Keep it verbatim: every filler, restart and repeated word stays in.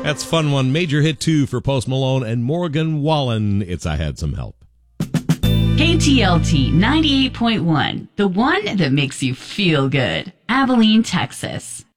That's Fun One. Major hit two for Post Malone and Morgan Wallen. It's I Had Some Help. K T L T ninety-eight point one, the one that makes you feel good. Abilene, Texas.